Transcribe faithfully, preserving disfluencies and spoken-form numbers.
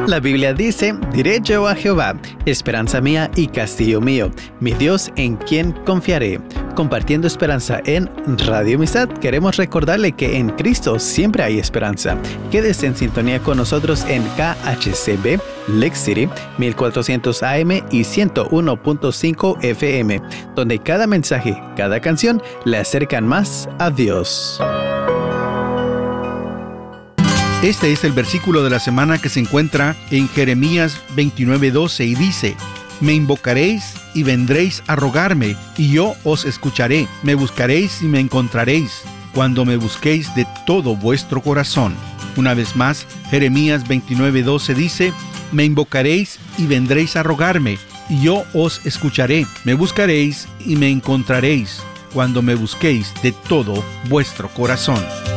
La Biblia dice, diré yo a Jehová, esperanza mía y castillo mío, mi Dios en quien confiaré. Compartiendo esperanza en Radio Amistad, queremos recordarle que en Cristo siempre hay esperanza. Quédese en sintonía con nosotros en K H C B, Lake City, mil cuatrocientos A M y ciento uno punto cinco F M, donde cada mensaje, cada canción le acercan más a Dios. Este es el versículo de la semana que se encuentra en Jeremías veintinueve doce y dice: Me invocaréis y vendréis a rogarme, y yo os escucharé. Me buscaréis y me encontraréis, cuando me busquéis de todo vuestro corazón. Una vez más, Jeremías veintinueve doce dice: Me invocaréis y vendréis a rogarme, y yo os escucharé. Me buscaréis y me encontraréis, cuando me busquéis de todo vuestro corazón.